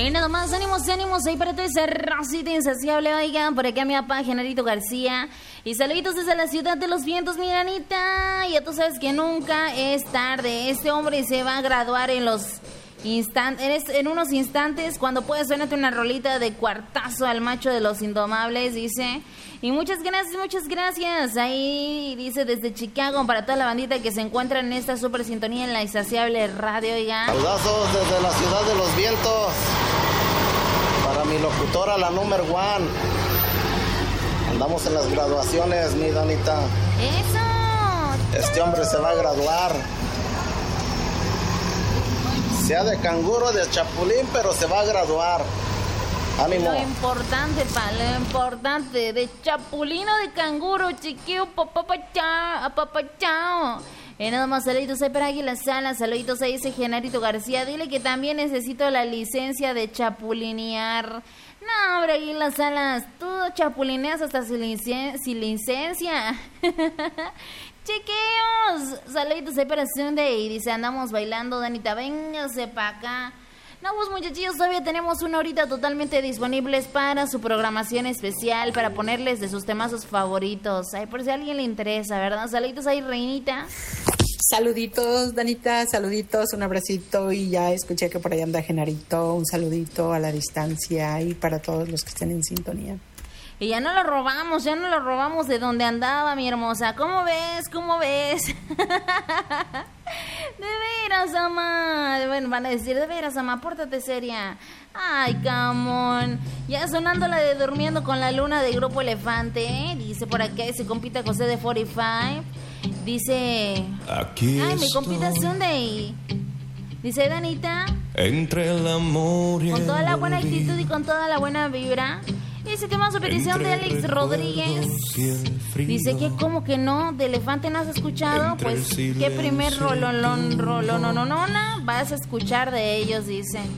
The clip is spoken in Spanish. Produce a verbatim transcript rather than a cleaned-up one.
Y nada más, ánimos, ánimos ahí para toda esa racita insaciable. Oigan, por acá mi papá Generito García. Y saluditos desde la ciudad de los vientos, mi Anita. Ya tú sabes que nunca es tarde. Este hombre se va a graduar en los instantes, en unos instantes. Cuando puedes, suénate una rolita de cuartazo al macho de los indomables, dice. Y muchas gracias, muchas gracias. Ahí dice desde Chicago para toda la bandita que se encuentra en esta super sintonía en la insaciable radio, oigan. Saludazos desde la ciudad de los vientos. Para mi locutora, la number one. Andamos en las graduaciones, mi Danita. ¡Eso! Este hombre se va a graduar. Sea de canguro, de chapulín, pero se va a graduar. ¡Ánimo! Lo importante, pa, lo importante. De chapulino, de canguro, chiquillo, papapachao, papapachao. Y nada más, saluditos ahí para Águila Sala, saluditos ahí ese Generito García. Dile que también necesito la licencia de chapulinear. No, hombre, Águila Salas, tú chapulineas hasta sin, licen- sin licencia. Chiquillos, saluditos ahí para Sunday. Dice, andamos bailando, Danita, véngase pa' acá. No, pues muchachillos, todavía tenemos una horita totalmente disponibles para su programación especial, para ponerles de sus temazos favoritos. Ay, por si a alguien le interesa, ¿verdad? Saluditos ahí, Reinita. Saluditos, Danita, saluditos, un abracito. Y ya escuché que por ahí anda Genarito, un saludito a la distancia y para todos los que estén en sintonía. Y ya no lo robamos, ya no lo robamos de donde andaba, mi hermosa. ¿Cómo ves? ¿Cómo ves? De veras, ama. Bueno, van a decir, de veras, ama, pórtate seria. Ay, camón. Ya sonando la de Durmiendo con la Luna de Grupo Elefante, ¿eh? Dice por acá ese compita José de cuarenta y cinco. Dice... Aquí Ay, mi estoy, compita Sunday. Dice, Danita, entre el amor y con toda la el buena olvido, actitud y con toda la buena vibra. Dice que más su petición de entre Alex Rodríguez. recuerdos y el frío, Dice que como que no, de Elefante no has escuchado. entre Pues el qué primer silencio y rolón, tu rolón, no, no, no, vas a escuchar de ellos, dice.